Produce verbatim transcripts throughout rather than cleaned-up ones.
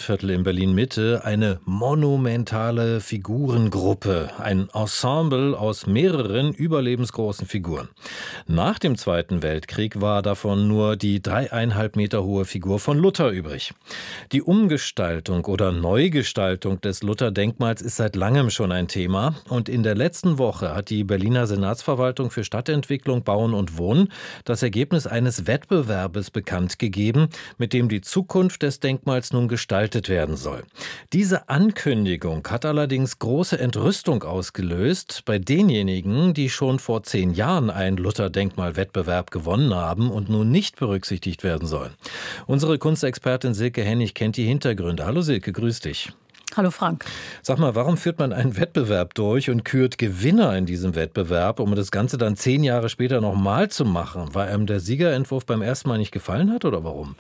Stadtviertel in Berlin-Mitte eine monumentale Figurengruppe, ein Ensemble aus mehreren überlebensgroßen Figuren. Nach dem Zweiten Weltkrieg war davon nur die dreieinhalb Meter hohe Figur von Luther übrig. Die Umgestaltung oder Neugestaltung des Luther-Denkmals ist seit langem schon ein Thema und in der letzten Woche hat die Berliner Senatsverwaltung für Stadtentwicklung, Bauen und Wohnen das Ergebnis eines Wettbewerbes bekannt gegeben, mit dem die Zukunft des Denkmals nun gestaltet werden soll. Diese Ankündigung hat allerdings große Entrüstung ausgelöst bei denjenigen, die schon vor zehn Jahren einen Luther-Denkmal-Wettbewerb gewonnen haben und nun nicht berücksichtigt werden sollen. Unsere Kunstexpertin Silke Hennig kennt die Hintergründe. Hallo Silke, grüß dich. Hallo Frank. Sag mal, warum führt man einen Wettbewerb durch und kürt Gewinner in diesem Wettbewerb, um das Ganze dann zehn Jahre später nochmal zu machen? Weil einem der Siegerentwurf beim ersten Mal nicht gefallen hat oder warum?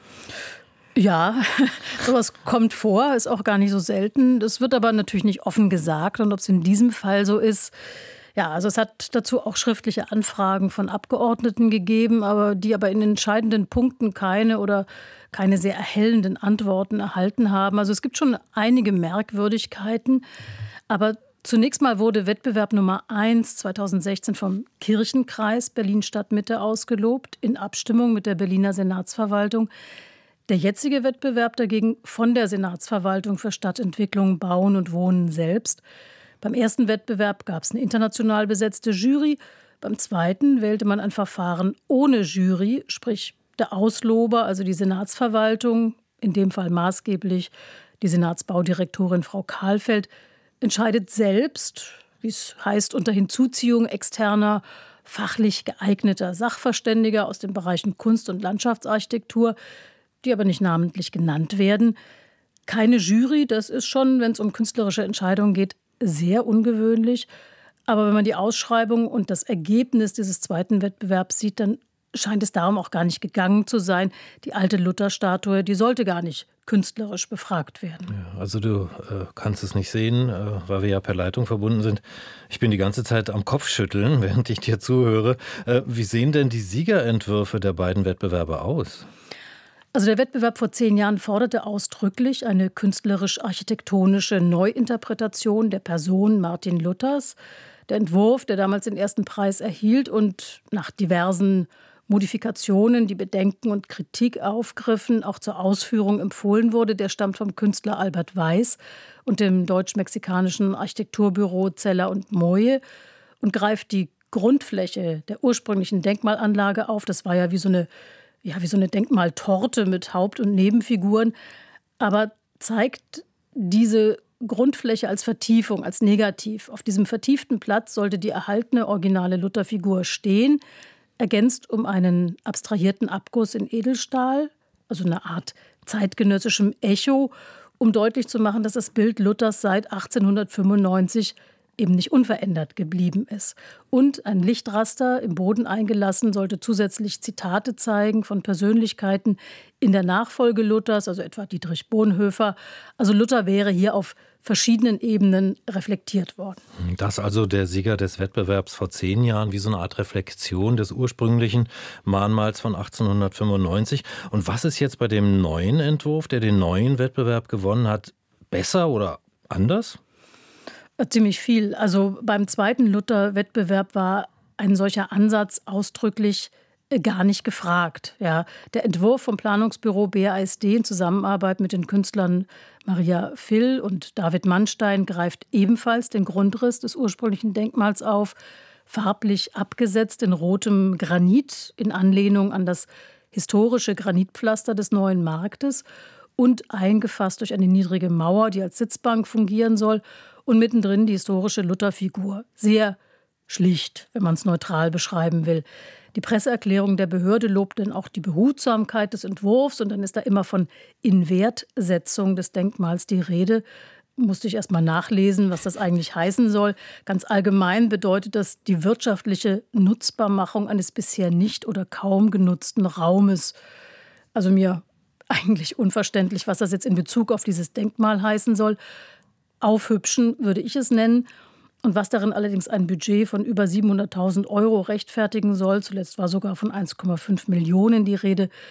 Ja, sowas kommt vor, ist auch gar nicht so selten. Das wird aber natürlich nicht offen gesagt. Und ob es in diesem Fall so ist, ja, also es hat dazu auch schriftliche Anfragen von Abgeordneten gegeben, aber die aber in entscheidenden Punkten keine oder keine sehr erhellenden Antworten erhalten haben. Also es gibt schon einige Merkwürdigkeiten, aber zunächst mal wurde Wettbewerb Nummer eins zweitausendsechzehn vom Kirchenkreis Berlin-Stadtmitte ausgelobt, in Abstimmung mit der Berliner Senatsverwaltung. Der jetzige Wettbewerb dagegen von der Senatsverwaltung für Stadtentwicklung, Bauen und Wohnen selbst. Beim ersten Wettbewerb gab es eine international besetzte Jury. Beim zweiten wählte man ein Verfahren ohne Jury, sprich der Auslober, also die Senatsverwaltung, in dem Fall maßgeblich die Senatsbaudirektorin Frau Kahlfeld, entscheidet selbst, wie es heißt, unter Hinzuziehung externer, fachlich geeigneter Sachverständiger aus den Bereichen Kunst- und Landschaftsarchitektur, die aber nicht namentlich genannt werden. Keine Jury, das ist schon, wenn es um künstlerische Entscheidungen geht, sehr ungewöhnlich. Aber wenn man die Ausschreibung und das Ergebnis dieses zweiten Wettbewerbs sieht, dann scheint es darum auch gar nicht gegangen zu sein. Die alte Luther-Statue, die sollte gar nicht künstlerisch befragt werden. Ja, also du äh, kannst es nicht sehen, äh, weil wir ja per Leitung verbunden sind. Ich bin die ganze Zeit am Kopfschütteln, während ich dir zuhöre. Äh, wie sehen denn die Siegerentwürfe der beiden Wettbewerbe aus? Also der Wettbewerb vor zehn Jahren forderte ausdrücklich eine künstlerisch-architektonische Neuinterpretation der Person Martin Luthers. Der Entwurf, der damals den ersten Preis erhielt und nach diversen Modifikationen, die Bedenken und Kritik aufgriffen, auch zur Ausführung empfohlen wurde, der stammt vom Künstler Albert Weiß und dem deutsch-mexikanischen Architekturbüro Zeller und Moye und greift die Grundfläche der ursprünglichen Denkmalanlage auf. Das war ja wie so eine Ja, wie so eine Denkmaltorte mit Haupt- und Nebenfiguren, aber zeigt diese Grundfläche als Vertiefung, als negativ. Auf diesem vertieften Platz sollte die erhaltene originale Lutherfigur stehen, ergänzt um einen abstrahierten Abguss in Edelstahl, also eine Art zeitgenössischem Echo, um deutlich zu machen, dass das Bild Luthers seit achtzehnhundertfünfundneunzig eben nicht unverändert geblieben ist. Und ein Lichtraster im Boden eingelassen sollte zusätzlich Zitate zeigen von Persönlichkeiten in der Nachfolge Luthers, also etwa Dietrich Bonhoeffer. Also Luther wäre hier auf verschiedenen Ebenen reflektiert worden. Das also der Sieger des Wettbewerbs vor zehn Jahren, wie so eine Art Reflexion des ursprünglichen Mahnmals von achtzehnhundertfünfundneunzig. Und was ist jetzt bei dem neuen Entwurf, der den neuen Wettbewerb gewonnen hat, besser oder anders? Ziemlich viel. Also beim zweiten Luther-Wettbewerb war ein solcher Ansatz ausdrücklich gar nicht gefragt. Ja, der Entwurf vom Planungsbüro B A S D in Zusammenarbeit mit den Künstlern Maria Vill und David Mannstein greift ebenfalls den Grundriss des ursprünglichen Denkmals auf, farblich abgesetzt in rotem Granit in Anlehnung an das historische Granitpflaster des Neuen Marktes und eingefasst durch eine niedrige Mauer, die als Sitzbank fungieren soll. Und mittendrin die historische Lutherfigur. Sehr schlicht, wenn man es neutral beschreiben will. Die Presseerklärung der Behörde lobt dann auch die Behutsamkeit des Entwurfs. Und dann ist da immer von Inwertsetzung des Denkmals die Rede. Musste ich erst mal nachlesen, was das eigentlich heißen soll. Ganz allgemein bedeutet das die wirtschaftliche Nutzbarmachung eines bisher nicht oder kaum genutzten Raumes. Also mir eigentlich unverständlich, was das jetzt in Bezug auf dieses Denkmal heißen soll. Aufhübschen würde ich es nennen. Und was darin allerdings ein Budget von über siebenhunderttausend Euro rechtfertigen soll, zuletzt war sogar von eins Komma fünf Millionen die Rede,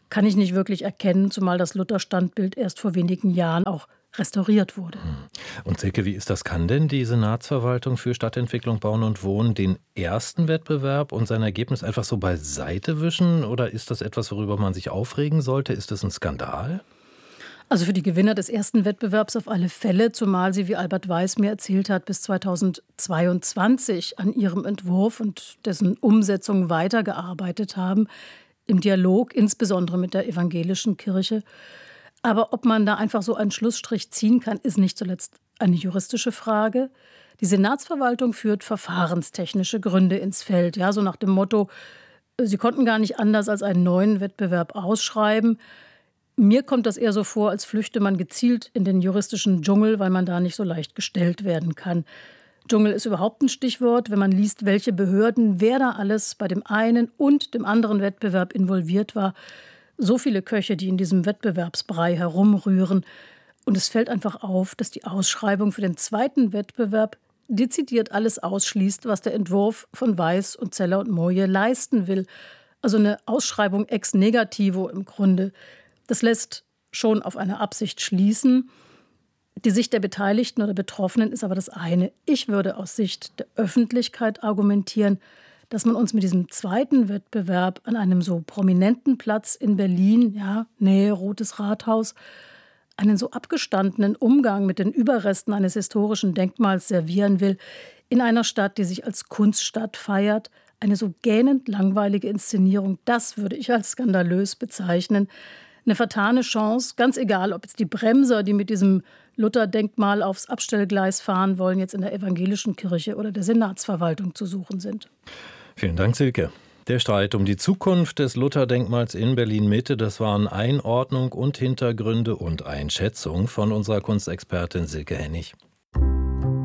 kann ich nicht wirklich erkennen, zumal das Luther-Standbild erst vor wenigen Jahren auch restauriert wurde. Und Silke, wie ist das? Kann denn die Senatsverwaltung für Stadtentwicklung, Bauen und Wohnen den ersten Wettbewerb und sein Ergebnis einfach so beiseite wischen? Oder ist das etwas, worüber man sich aufregen sollte? Ist das ein Skandal? Also für die Gewinner des ersten Wettbewerbs auf alle Fälle, zumal sie, wie Albert Weiß mir erzählt hat, bis zweitausendzweiundzwanzig an ihrem Entwurf und dessen Umsetzung weitergearbeitet haben, im Dialog insbesondere mit der evangelischen Kirche. Aber ob man da einfach so einen Schlussstrich ziehen kann, ist nicht zuletzt eine juristische Frage. Die Senatsverwaltung führt verfahrenstechnische Gründe ins Feld. Ja, so nach dem Motto, sie konnten gar nicht anders als einen neuen Wettbewerb ausschreiben. Mir kommt das eher so vor, als flüchte man gezielt in den juristischen Dschungel, weil man da nicht so leicht gestellt werden kann. Dschungel ist überhaupt ein Stichwort, wenn man liest, welche Behörden, wer da alles bei dem einen und dem anderen Wettbewerb involviert war. So viele Köche, die in diesem Wettbewerbsbrei herumrühren. Und es fällt einfach auf, dass die Ausschreibung für den zweiten Wettbewerb dezidiert alles ausschließt, was der Entwurf von Weiß und Zeller und Moje leisten will. Also eine Ausschreibung ex negativo im Grunde. Das lässt schon auf eine Absicht schließen. Die Sicht der Beteiligten oder Betroffenen ist aber das eine. Ich würde aus Sicht der Öffentlichkeit argumentieren, dass man uns mit diesem zweiten Wettbewerb an einem so prominenten Platz in Berlin, ja, Nähe Rotes Rathaus, einen so abgestandenen Umgang mit den Überresten eines historischen Denkmals servieren will, in einer Stadt, die sich als Kunststadt feiert. Eine so gähnend langweilige Inszenierung, das würde ich als skandalös bezeichnen. Eine vertane Chance, ganz egal, ob jetzt die Bremser, die mit diesem Luther-Denkmal aufs Abstellgleis fahren wollen, jetzt in der evangelischen Kirche oder der Senatsverwaltung zu suchen sind. Vielen Dank, Silke. Der Streit um die Zukunft des Luther-Denkmals in Berlin-Mitte, das waren Einordnung und Hintergründe und Einschätzung von unserer Kunstexpertin Silke Hennig.